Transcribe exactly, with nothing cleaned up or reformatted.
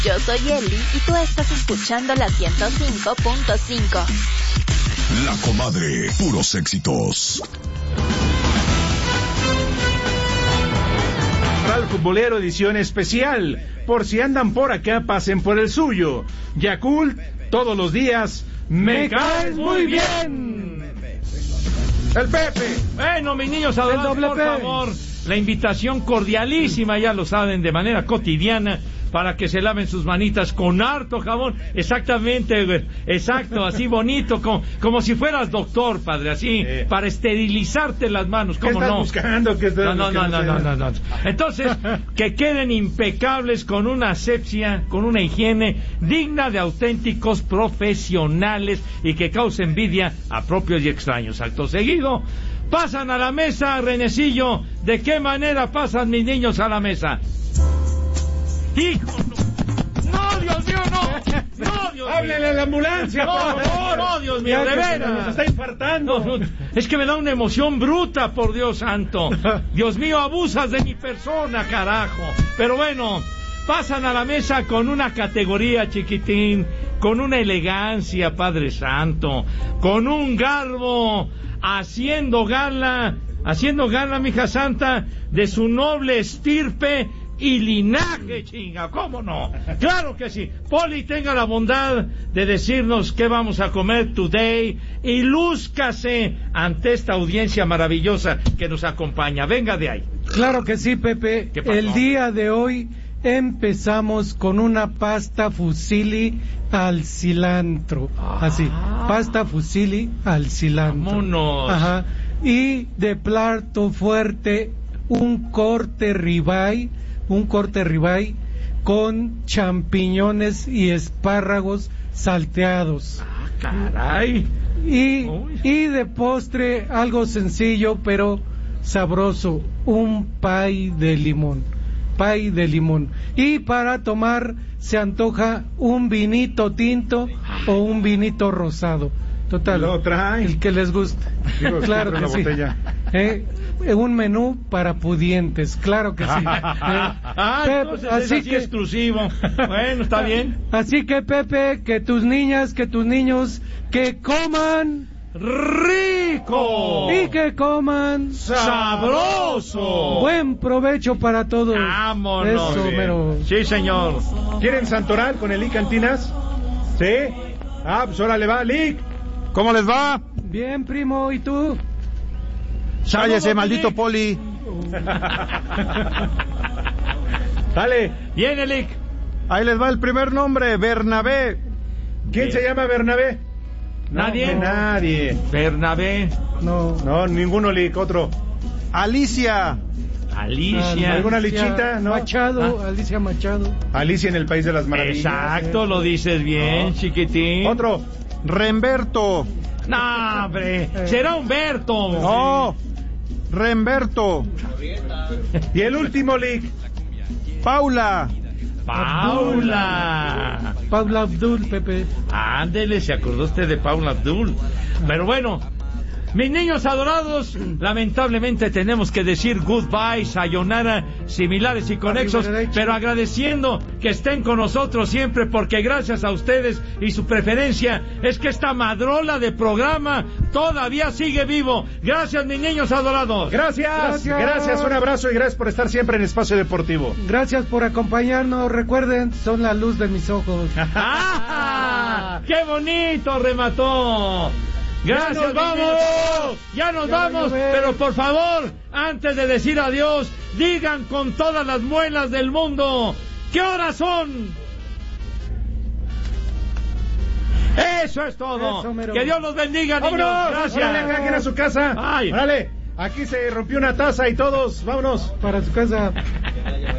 Yo soy Eli y tú estás escuchando la ciento cinco punto cinco. La Comadre, puros éxitos. Al futbolero edición especial. Por si andan por acá, pasen por el suyo. Yakult, todos los días, me, me caes muy bien. El Pepe. Bueno, mis niños adorados, por P. favor, la invitación cordialísima, ya lo saben, de manera cotidiana, para que se laven sus manitas con harto jabón. Exactamente, güey. Exacto, así bonito, como, como si fueras doctor, padre, así, eh. para esterilizarte las manos. ¿Cómo ¿Qué estás no? buscando? ¿Qué estás no, no, buscando? no, no, no, no, no. Entonces, que queden impecables con una asepsia, con una higiene digna de auténticos profesionales y que cause envidia a propios y extraños. Acto seguido, pasan a la mesa, Renecillo. ¿De qué manera pasan mis niños a la mesa? ¡Hijo! ¡No, Dios mío, no! ¡No, Dios mío! ¡Háblele a la ambulancia, no, por favor! No, Dios mío, de veras. Nos está infartando. No, no, es que me da una emoción bruta, por Dios santo. Dios mío, abusas de mi persona, carajo. Pero bueno, pasan a la mesa con una categoría, chiquitín, con una elegancia, Padre Santo, con un garbo, haciendo gala, haciendo gala, mija santa, de su noble estirpe y linaje, chinga, ¿cómo no? Claro que sí. Poli, tenga la bondad de decirnos qué vamos a comer today y lúzcase ante esta audiencia maravillosa que nos acompaña. Venga de ahí. Claro que sí, Pepe. El día de hoy empezamos con una pasta fusilli al cilantro. Ah. Así, pasta fusilli al cilantro. Vámonos. Ajá. Y de plato fuerte, un corte ribeye, un corte ribeye con champiñones y espárragos salteados. Ah, caray. Y, y de postre, algo sencillo pero sabroso, un pay de limón. Pay de limón. Y para tomar se antoja un vinito tinto o un vinito rosado. Total, lo trae. El que les guste. Digo, claro que sí. Eh, un menú para pudientes, claro que sí. Eh, ah, Pepe, así, es así que exclusivo. Bueno, está bien. Así que Pepe, que tus niñas, que tus niños, que coman rico y que coman sabroso. Buen provecho para todos. Vámonos. Eso, pero... Sí, señor. ¿Quieren Santoral con el Lic Cantinas? ¿Sí? Ah, pues órale va, Lic. ¿Cómo les va? Bien, primo, ¿y tú? Cállese, maldito Poli. Dale. Viene, Lic. Ahí les va el primer nombre, Bernabé. ¿Quién Bien. se llama Bernabé? Nadie. No, nadie. Bernabé. No. No, ninguno, Lic, otro. Alicia. Alicia. ¿Alguna lichita? ¿No? Machado, ah. Alicia Machado. Alicia en el País de las Maravillas. Exacto, lo dices bien, no. Chiquitín. Otro. Remberto. No, hombre, será Humberto. No, Remberto. Y el último, Lic. Paula. Paula. Paula Abdul, Pepe. Ándele, se acordó usted de Paula Abdul. Pero bueno, mis niños adorados, lamentablemente tenemos que decir goodbye, sayonara, similares y conexos, pero agradeciendo que estén con nosotros siempre, porque gracias a ustedes y su preferencia es que esta madrola de programa todavía sigue vivo. Gracias, mis niños adorados. Gracias, gracias, gracias, un abrazo y gracias por estar siempre en Espacio Deportivo. Gracias por acompañarnos, recuerden, son la luz de mis ojos. ¡Ah! ¡Qué bonito remató! Gracias, ya nos vamos, ya nos ya vamos, pero por favor, antes de decir adiós, digan con todas las muelas del mundo, ¿qué horas son? Eso es todo. Eso, que Dios los bendiga, niños. ¡Vámonos! Gracias. Órale, acá, a su casa. Ay. Órale, aquí se rompió una taza y todos, vámonos. Para su casa.